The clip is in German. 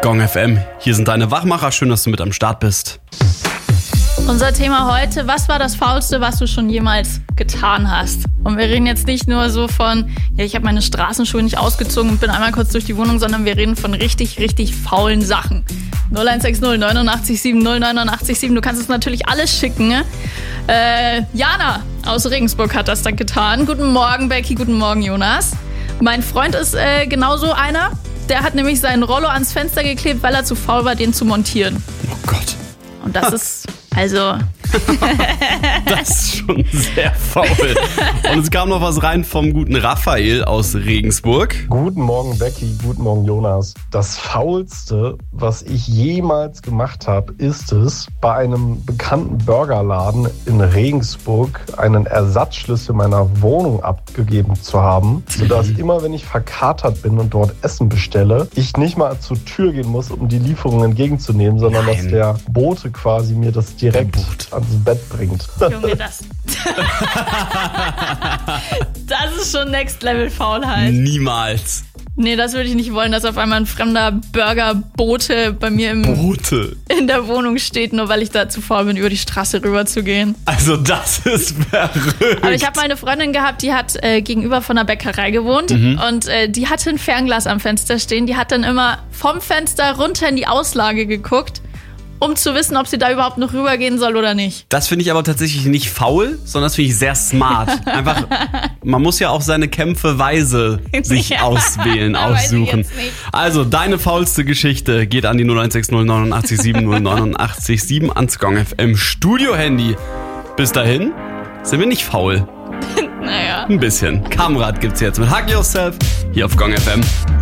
Gong FM. Hier sind deine Wachmacher. Schön, dass du mit am Start bist. Unser Thema heute, was war das Faulste, was du schon jemals getan hast? Und wir reden jetzt nicht nur so von, ich habe meine Straßenschuhe nicht ausgezogen und bin einmal kurz durch die Wohnung, sondern wir reden von richtig faulen Sachen. 0160 89 7 089 7, du kannst es natürlich alles schicken. Ne? Jana aus Regensburg hat das dann getan. Guten Morgen, Becky, guten Morgen, Jonas. Mein Freund ist genauso einer. Der hat nämlich seinen Rollo ans Fenster geklebt, weil er zu faul war, den zu montieren. Oh Gott. Und das ist, also... Das ist schon sehr faul. Und es kam noch was rein vom guten Raphael aus Regensburg. Guten Morgen, Becky. Guten Morgen, Jonas. Das Faulste, was ich jemals gemacht habe, ist es, bei einem bekannten Burgerladen in Regensburg einen Ersatzschlüssel meiner Wohnung abgegeben zu haben, sodass immer, wenn ich verkatert bin und dort Essen bestelle, ich nicht mal zur Tür gehen muss, um die Lieferung entgegenzunehmen, sondern dass der Bote quasi mir das direkt ans Bett bringt. Junge, das ist schon Next-Level-Faulheit. Niemals. Nee, das würde ich nicht wollen, dass auf einmal ein fremder Burgerbote bei mir in der Wohnung steht, nur weil ich da zu faul bin, über die Straße rüber zu gehen. Also das ist verrückt. Aber ich habe mal eine Freundin gehabt, die hat gegenüber von einer Bäckerei gewohnt und die hatte ein Fernglas am Fenster stehen. Die hat dann immer vom Fenster runter in die Auslage geguckt, um zu wissen, ob sie da überhaupt noch rübergehen soll oder nicht. Das finde ich aber tatsächlich nicht faul, sondern das finde ich sehr smart. Einfach, man muss ja auch seine Kämpfe weise sich auswählen, aussuchen. Also, deine faulste Geschichte geht an die 0160 89 7 089 7 ans Gong FM Studio-Handy. Bis dahin sind wir nicht faul. Naja. Ein bisschen. Kamrat gibt's jetzt mit Hug Yourself hier auf Gong FM.